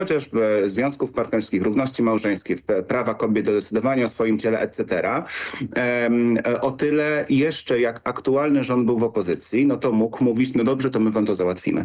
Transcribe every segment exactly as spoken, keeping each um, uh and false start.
chociażby związków partnerskich, równości małżeńskiej, prawa kobiet do decydowania o swoim ciele, et cetera. O tyle jeszcze jak aktualny rząd był w opozycji, no to mógł mówić, no dobrze, to my wam to załatwimy.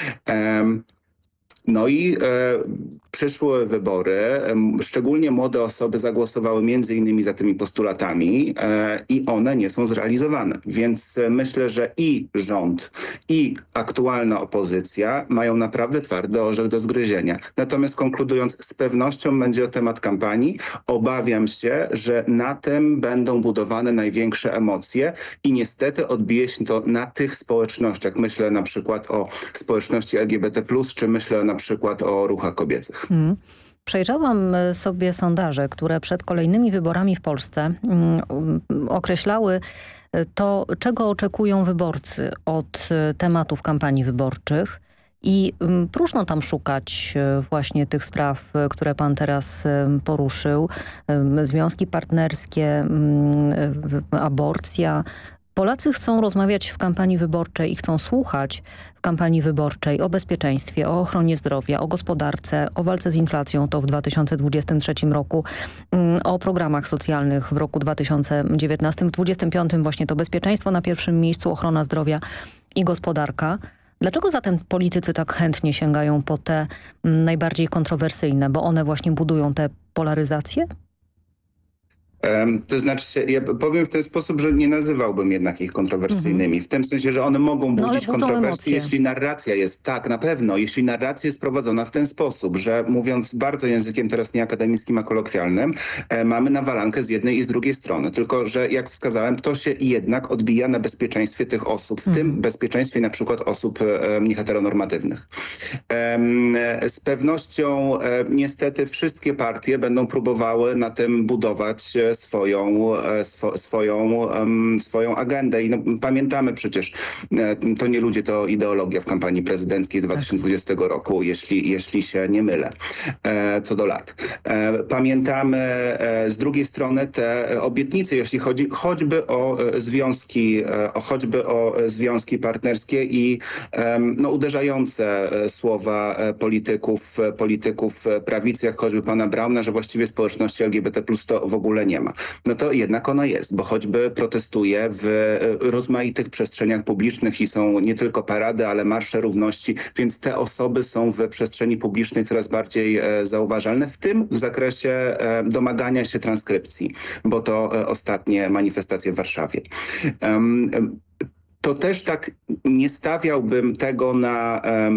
No i e, przyszły wybory, e, szczególnie młode osoby zagłosowały między innymi za tymi postulatami e, i one nie są zrealizowane. Więc e, myślę, że i rząd, i aktualna opozycja mają naprawdę twardy orzech do zgryzienia. Natomiast konkludując, z pewnością będzie to temat kampanii. Obawiam się, że na tym będą budowane największe emocje i niestety odbije się to na tych społecznościach. Myślę na przykład o społeczności L G B T plus, czy myślę na przykład o ruchach kobiecych. Hmm. Przejrzałam sobie sondaże, które przed kolejnymi wyborami w Polsce um, określały to, czego oczekują wyborcy od tematów kampanii wyborczych. I um, próżno tam szukać właśnie tych spraw, które pan teraz um, poruszył. Um, związki partnerskie, um, aborcja. Polacy chcą rozmawiać w kampanii wyborczej i chcą słuchać w kampanii wyborczej o bezpieczeństwie, o ochronie zdrowia, o gospodarce, o walce z inflacją, to w dwa tysiące dwudziestym trzecim roku, o programach socjalnych w roku dwa tysiące dziewiętnastym, w dwudziestym piątym właśnie to bezpieczeństwo na pierwszym miejscu, ochrona zdrowia i gospodarka. Dlaczego zatem politycy tak chętnie sięgają po te najbardziej kontrowersyjne, bo one właśnie budują tę polaryzację? To znaczy, ja powiem w ten sposób, że nie nazywałbym jednak ich kontrowersyjnymi. Mm-hmm. W tym sensie, że one mogą budzić no, kontrowersje, jeśli narracja jest, tak, na pewno, jeśli narracja jest prowadzona w ten sposób, że mówiąc bardzo językiem teraz nie akademickim, a kolokwialnym, e, mamy nawalankę z jednej i z drugiej strony. Tylko, że jak wskazałem, to się jednak odbija na bezpieczeństwie tych osób, w mm. tym bezpieczeństwie na przykład osób e, nieheteronormatywnych. E, z pewnością e, niestety wszystkie partie będą próbowały na tym budować e, swoją, swo, swoją, um, swoją agendę. I no, pamiętamy przecież, e, to nie ludzie, to ideologia w kampanii prezydenckiej z dwa tysiące dwudziestego roku, jeśli, jeśli się nie mylę, e, co do lat. E, pamiętamy e, z drugiej strony te obietnice, jeśli chodzi choćby o e, związki, e, o, choćby o e, związki partnerskie i e, no, uderzające e, słowa e, polityków, e, polityków prawicy, jak choćby pana Brauna, że właściwie społeczności L G B T plus to w ogóle nie ma. No to jednak ona jest, bo choćby protestuje w rozmaitych przestrzeniach publicznych i są nie tylko parady, ale marsze równości, więc te osoby są w przestrzeni publicznej coraz bardziej e, zauważalne, w tym w zakresie e, domagania się transkrypcji, bo to e, ostatnie manifestacje w Warszawie. Um, to też tak nie stawiałbym tego na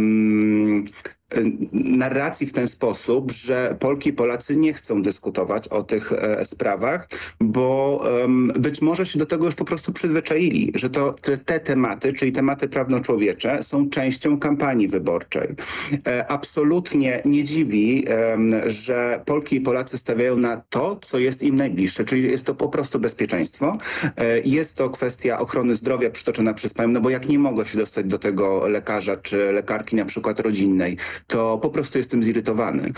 um, narracji w ten sposób, że Polki i Polacy nie chcą dyskutować o tych e, sprawach, bo um, być może się do tego już po prostu przyzwyczaili, że to te, te tematy, czyli tematy prawno-człowiecze, są częścią kampanii wyborczej. E, absolutnie nie dziwi, e, że Polki i Polacy stawiają na to, co jest im najbliższe, czyli jest to po prostu bezpieczeństwo. E, jest to kwestia ochrony zdrowia przytoczona przez panią, no bo jak nie mogę się dostać do tego lekarza czy lekarki na przykład rodzinnej, to po prostu jestem zirytowany.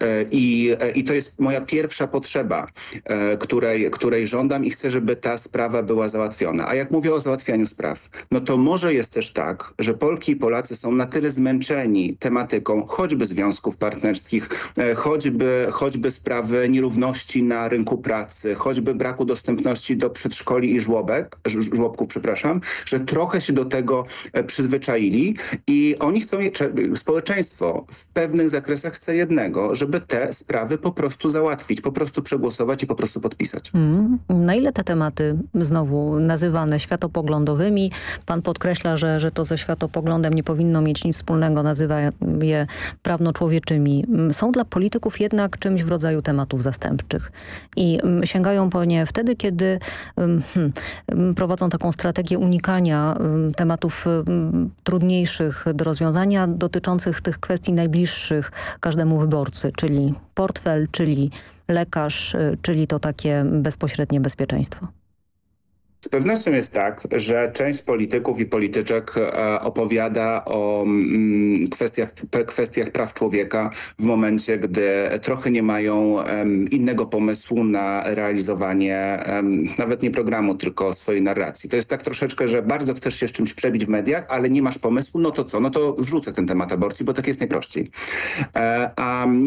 I, i to jest moja pierwsza potrzeba, której, której żądam i chcę, żeby ta sprawa była załatwiona. A jak mówię o załatwianiu spraw, no to może jest też tak, że Polki i Polacy są na tyle zmęczeni tematyką choćby związków partnerskich, choćby, choćby sprawy nierówności na rynku pracy, choćby braku dostępności do przedszkoli i żłobek, żłobków, przepraszam, że trochę się do tego przyzwyczaili i oni chcą, społeczeństwo w pewnych zakresach chce jednego, żeby te sprawy po prostu załatwić, po prostu przegłosować i po prostu podpisać. Mm. Na ile te tematy znowu nazywane światopoglądowymi, pan podkreśla, że, że to ze światopoglądem nie powinno mieć nic wspólnego, nazywa je prawno-człowieczymi, są dla polityków jednak czymś w rodzaju tematów zastępczych i sięgają po nie wtedy, kiedy hmm, prowadzą taką strategię unikania tematów trudniejszych do rozwiązania, dotyczących tych kwestii najbliższych każdemu wyborcy, czyli portfel, czyli lekarz, czyli to takie bezpośrednie bezpieczeństwo. Z pewnością jest tak, że część polityków i polityczek e, opowiada o mm, kwestiach, p- kwestiach praw człowieka w momencie, gdy trochę nie mają em, innego pomysłu na realizowanie em, nawet nie programu, tylko swojej narracji. To jest tak troszeczkę, że bardzo chcesz się z czymś przebić w mediach, ale nie masz pomysłu, no to co? No to wrzucę ten temat aborcji, bo tak jest najprościej. E, a